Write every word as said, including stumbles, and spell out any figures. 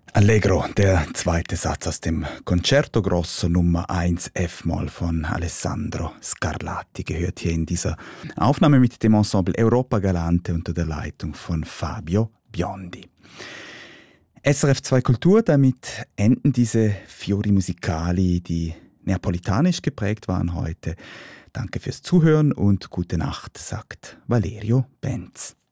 Allegro, der zweite Satz aus dem Concerto Grosso Nummer eins F-Moll von Alessandro Scarlatti gehört hier in dieser Aufnahme mit dem Ensemble Europa Galante unter der Leitung von Fabio Biondi. S R F zwei Kultur, damit enden diese Fiori Musicali, die neapolitanisch geprägt waren heute. Danke fürs Zuhören und gute Nacht, sagt Valerio Benz.